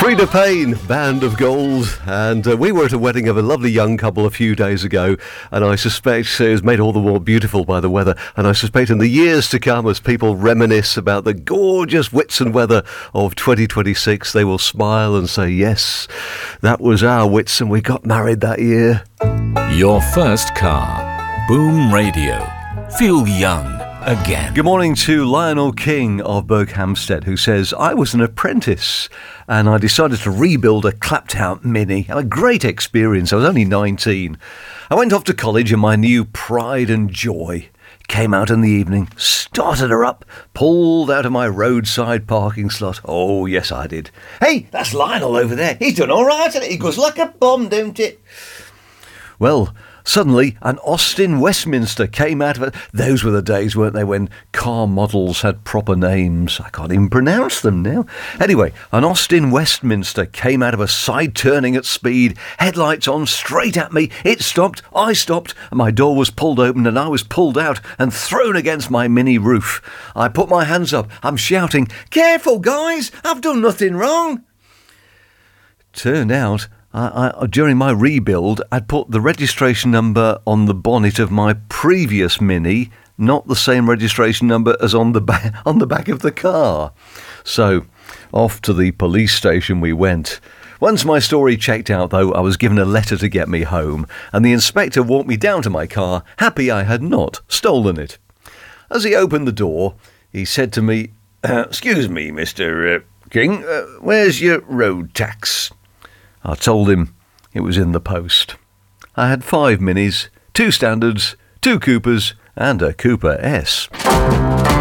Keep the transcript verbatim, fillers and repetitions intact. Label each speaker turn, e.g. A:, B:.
A: Frida Payne, Band of Gold, and uh, we were at a wedding of a lovely young couple a few days ago, and I suspect it was made all the more beautiful by the weather, and I suspect in the years to come, as people reminisce about the gorgeous Whitsun weather of twenty twenty-six, they will smile and say, yes, that was our Whitsun, we got married that year.
B: Your first car. Boom Radio. Feel young again.
A: Good morning to Lionel King of Berkhamsted, who says, I was an apprentice and I decided to rebuild a clapped out Mini. Had a great experience. I was only nineteen. I went off to college in my new pride and joy. Came out in the evening, started her up, pulled out of my roadside parking slot. Oh, yes, I did. Hey, that's Lionel over there. He's done all right, and he goes like a bomb, don't it? Well, suddenly, an Austin Westminster came out of it. Those were the days, weren't they, when car models had proper names. I can't even pronounce them now. Anyway, an Austin Westminster came out of a side turning at speed, headlights on, straight at me. It stopped, I stopped, and my door was pulled open and I was pulled out and thrown against my Mini roof. I put my hands up. I'm shouting, careful, guys, I've done nothing wrong. Turned out, I, I, during my rebuild, I'd put the registration number on the bonnet of my previous Mini, not the same registration number as on the ba- on the back of the car. So, off to the police station we went. Once my story checked out, though, I was given a letter to get me home, and the inspector walked me down to my car, happy I had not stolen it. As he opened the door, he said to me, uh, excuse me, Mister Uh, King, uh, where's your road tax? I told him it was in the post. I had five Minis, two Standards, two Coopers, and a Cooper S.